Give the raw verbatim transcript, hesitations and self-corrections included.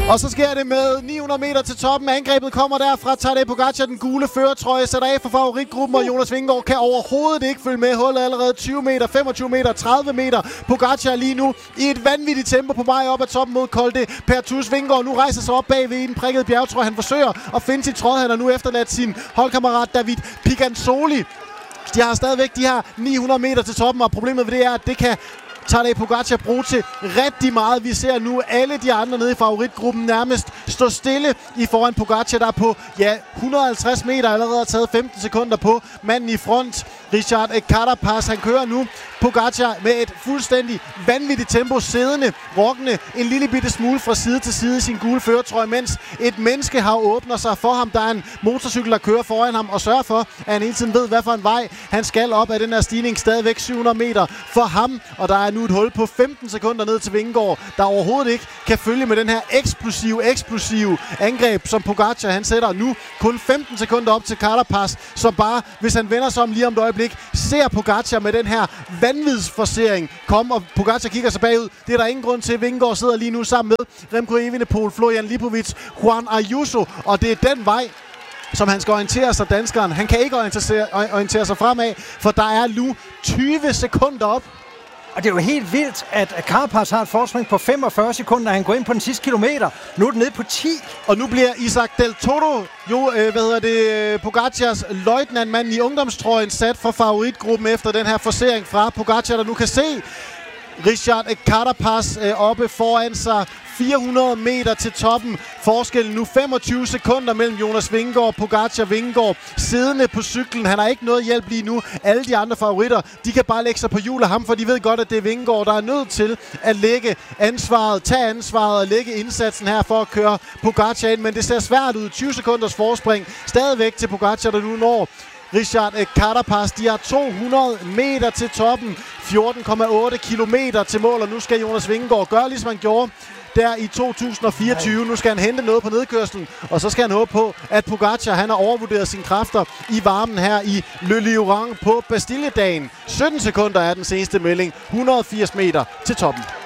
Og så sker det med ni hundrede meter til toppen. Angrebet kommer der fra Tadej Pogačar, den gule førertrøje, sætter af for favoritgruppen, og Jonas Vingegaard kan overhovedet ikke følge med. Hullet allerede tyve meter, femogtyve meter, tredive meter. Pogačar lige nu i et vanvittigt tempo på vej op ad toppen mod Col de Pertus. Vingegaard nu rejser sig op bagved i den prikkede bjergtrøje. Han forsøger at finde sin tråd. Han har nu efterladt sin holdkammerat David Piganzoli. De har stadigvæk de her ni hundrede meter til toppen, og problemet ved det er, at det kan Tadej Pogačar bruge til rigtig meget. Vi ser nu alle de andre nede i favoritgruppen nærmest stå stille i foran Pogačar, der på ja, et hundrede og halvtreds meter allerede har taget femten sekunder på manden i front. Richard Carapaz, han kører nu Pogačar med et fuldstændig vanvittigt tempo, siddende, rokkende en lille bitte smule fra side til side i sin gule førertrøje, mens et menneskehav åbner sig for ham. Der er en motorcykel, der kører foran ham og sørger for, at han hele tiden ved, hvad for en vej han skal op af den her stigning. Stadigvæk syv hundrede meter for ham, og der er nu et hul på femten sekunder ned til Vingegaard, der overhovedet ikke kan følge med den her eksplosive, eksplosive angreb, som Pogačar han sætter nu. Kun femten sekunder op til Carapaz, som bare, hvis han vender sig om lige om et øjeblik, ser Pogačar med den her vanvidsforcering komme, og Pogačar kigger sig bagud. Det er der ingen grund til. Vingegaard sidder lige nu sammen med Remco Evenepoel, Florian Lipovic, Juan Ayuso, og det er den vej, som han skal orientere sig, danskeren. Han kan ikke orientere, orientere sig fremad, for der er nu tyve sekunder op. Og det er jo helt vildt, at Carapaz har et forspring på femogfyrre sekunder, han går ind på den sidste kilometer. Nu er den nede på ti. Og nu bliver Isaac Del Toro, jo, øh, hvad hedder det, Pogacars løjtnantmand i ungdomstrøjen, sat for favoritgruppen efter den her forsering fra Pogačar, der nu kan se Richard Carapaz øh, oppe foran sig. fire hundrede meter til toppen. Forskellen nu femogtyve sekunder mellem Jonas Vingegaard og Pogačar. Vingegaard siddende på cyklen. Han har ikke noget hjælp lige nu. Alle de andre favoritter, de kan bare lægge sig på hjul af ham, for de ved godt, at det er Vingegaard, der er nødt til at lægge ansvaret, tage ansvaret og lægge indsatsen her for at køre Pogačar ind. Men det ser svært ud. tyve sekunders forspring stadigvæk til Pogačar, der nu når Richard Carapaz. De har to hundrede meter til toppen. fjorten komma otte kilometer til mål, og nu skal Jonas Vingegaard gøre, ligesom han gjorde der i to tusind og fireogtyve. Nu skal han hente noget på nedkørslen, og så skal han håbe på, at Pogačar han har overvurderet sine kræfter i varmen her i Le Lioran på Bastilledagen. sytten sekunder er den seneste melding. et hundrede og firs meter til toppen.